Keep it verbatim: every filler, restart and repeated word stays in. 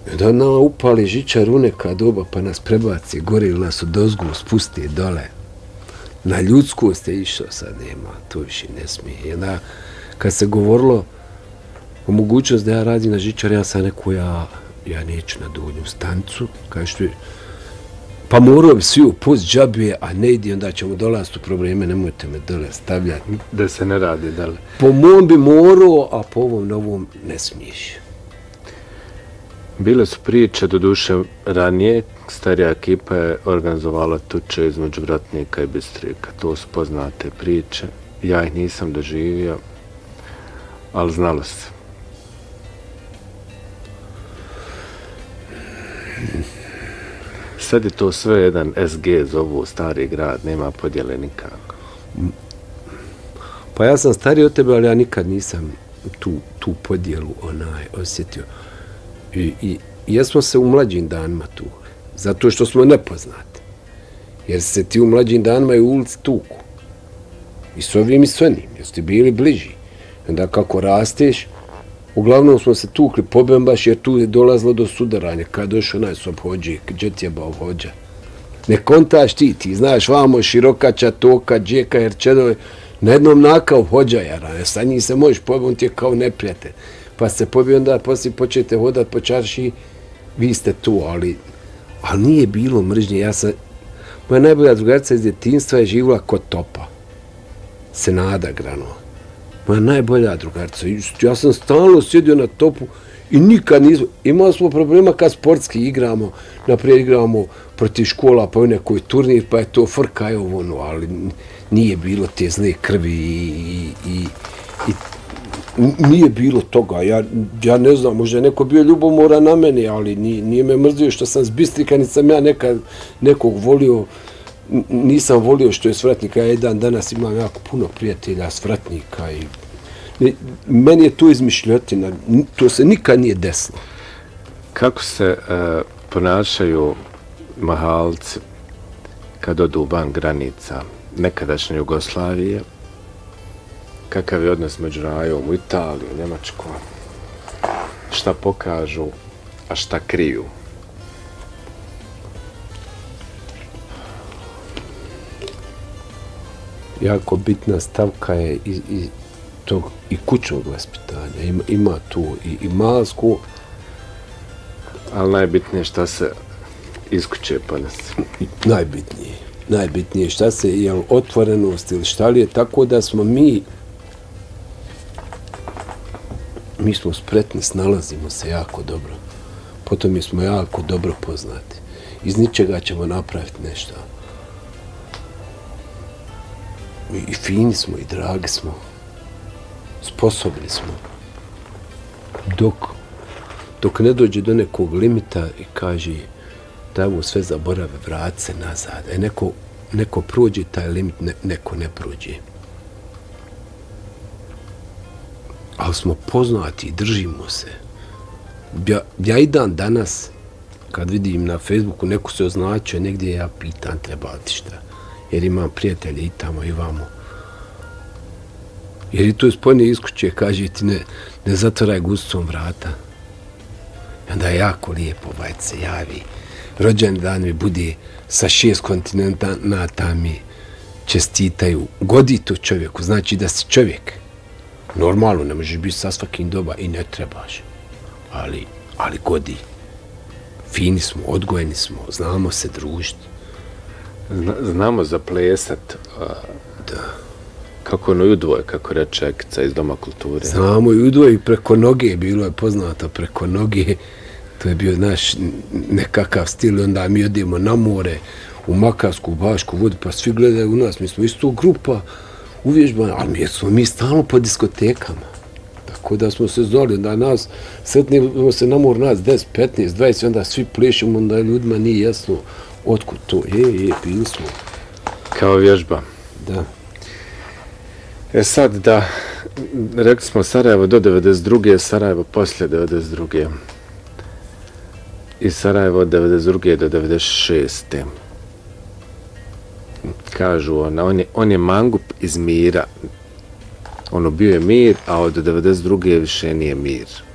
Da nam upali žičar u neka doba pa nas prebaci gore ili nas od ozgu spusti dole. Na ljudsku ste išao, sad nema, to više ne smije. I onda, kad se govorilo o mogućnost da ja radim na žičar, ja sam rekao, ja, ja neću na donju stanicu, kao što je, pa morao bi svi u post džabije, a ne idi, onda ćemo dolaziti u probleme, nemojte me dole stavljati. Da se ne radi dole. Po mom bi morao, a po ovom novom ne smiješ. Bile su priče, do duše ranije, starija ekipa je organizovala tuče između Vratnika i Bistrika. To su poznate priče. Ja ih nisam doživio, ali znalo se. Sad je to sve jedan S G, zovu stari grad, nema podjele nikako. Pa ja sam stariji od tebe, ali ja nikad nisam tu, tu podjelu onaj osjetio. I, i jesmo se u mlađim danima tu, zato što smo nepoznati. Jer se ti u mlađim danima i u ulici tuku. I s ovim i s onim, jer ste bili bliži. Onda kako rasteš, uglavnom smo se tukli pobembaš, jer tu je dolazilo do sudaranja. Kad došao onaj sob hođe, gdje ti je bao hođa. Ne kontaš ti, ti znaš vamo Širokača, Toka, Džeka, Herčedove, na jednom nakav hođa, jer sa njih se možeš pobiti, on ti je kao neprijatelj. Pa se pobio, onda poslije počete hodat po čarši, vi ste tu, ali, ali nije bilo mržnje. Ja sam, moja najbolja drugarica iz djetinjstva je živjela kod Topa. Senada Granova. Moja najbolja drugarica. Ja sam stalno sjedio na Topu i nikad nismo, imali smo problema kad sportski igramo, naprijed igramo protiv škola, pa u nekoj turnir, pa je to frka, evo ono, ali nije bilo te zle krvi i, i, i, i nije bilo toga. Ja, ja ne znam, možda je neko bio ljubomoran na mene, ali nije, nije me mrzio što sam s Bistrika, niti sam ja nekad nekog volio, nisam volio što je s Vratnika. Ja jedan danas imam jako puno prijatelja s Vratnika i ne, meni je to izmišljotina, to se nikad nije desilo. Kako se uh, ponašaju mahalci kad odu van granica nekadašnje Jugoslavije? Kakav je odnos među rajom u Italiji, u Njemačkoj? Šta pokažu, a šta kriju? Jako bitna stavka je i, i tog i kućnog vaspitanja. Ima, ima tu i, i malsku. Ali najbitnije šta se iz kuće ponese. Najbitnije. Najbitnije šta se, jel otvorenost ili šta li je, tako da smo mi mi smo spretni, snalazimo se jako dobro. Potom mi smo jako dobro poznati. Iz ničega ćemo napraviti nešto. I, i fini smo, i dragi smo. Sposobni smo. Dok, dok ne dođe do nekog limita i kaže da ovo sve zaborave, vrati se nazad. E neko, neko prođe taj limit, ne, neko ne prođe. Ali smo poznati i držimo se. Ja, ja i dan danas, kad vidim na Facebooku, neko se označuje, negdje ja pitan treba li ti šta. Jer imam prijatelje i tamo i vamo. Jer i to iz poljne iskuće kaže ti ne, ne zatvoraj gustom vrata. I onda jako lijepo vajt se javi. Rođen dan mi bude sa šest kontinenta mi čestitaju. Godi to čovjeku, znači da si čovjek. Normalno, ne možeš biti sa svakim doba i ne trebaš. Ali, ali godi. Fini smo, odgojeni smo, znamo se družiti. Zna, znamo zaplesat. A, da. Kako ono udvoje, kako reče Ekica iz Doma kulture. Znamo i udvoje i preko noge, bilo je poznato preko noge. To je bio naš nekakav stil, onda mi odemo na more, u Makarsku, Bašku vodu, pa svi gledaju u nas, mi smo isto grupa uvježbana, ali mi smo mi stalno po diskotekama. Tako da smo se znali, onda nas, sretnimo se na mor nas deset, petnaest, dvadeset, onda svi plešimo, onda ljudima nije jasno otkud to. Je, je, bili smo. Kao vježba. Da. E sad da, rekli smo Sarajevo do devedeset druge, Sarajevo poslije devedeset druge i Sarajevo od devedeset druge do devedeset šeste Kažu ona, on je, on je mangup iz mira. Ono bio je mir, a od devedeset druge više nije mir.